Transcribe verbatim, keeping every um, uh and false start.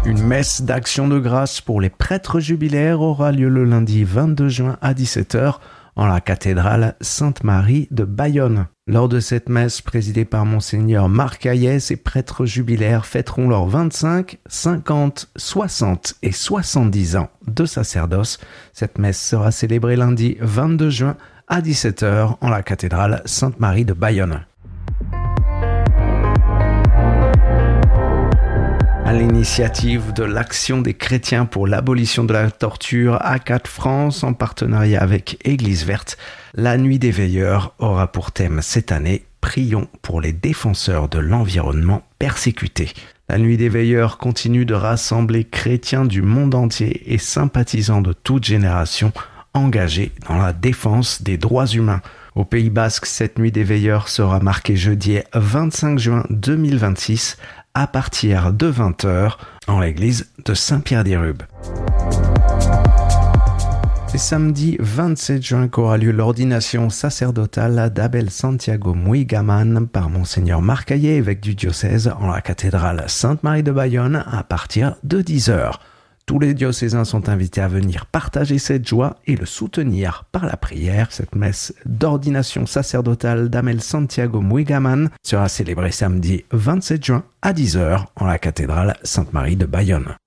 Une messe d'action de grâce pour les prêtres jubilaires aura lieu le lundi vingt-deux juin à dix-sept heures en la cathédrale Sainte-Marie de Bayonne. Lors de cette messe présidée par Monseigneur Marc Hayet, ces prêtres jubilaires fêteront leurs vingt-cinq, cinquante, soixante et soixante-dix ans de sacerdoce. Cette messe sera célébrée lundi vingt-deux juin à dix-sept heures en la cathédrale Sainte-Marie de Bayonne. À l'initiative de l'Action des chrétiens pour l'abolition de la torture A quatre France, en partenariat avec Église Verte, la Nuit des Veilleurs aura pour thème cette année « Prions pour les défenseurs de l'environnement persécutés ». La Nuit des Veilleurs continue de rassembler chrétiens du monde entier et sympathisants de toute génération engagés dans la défense des droits humains. Au Pays Basque, cette Nuit des Veilleurs sera marquée jeudi vingt-cinq juin deux mille vingt-six à partir de vingt heures en l'église de Saint-Pierre-des-Rubes. C'est samedi vingt-sept juin qu'aura lieu l'ordination sacerdotale d'Abel Santiago Muigaman par Monseigneur Marc Hayet, évêque du diocèse, en la cathédrale Sainte-Marie de Bayonne à partir de dix heures. Tous les diocésains sont invités à venir partager cette joie et le soutenir par la prière. Cette messe d'ordination sacerdotale d'Abel Santiago Muigaman sera célébrée samedi vingt-sept juin à dix heures en la cathédrale Sainte-Marie de Bayonne.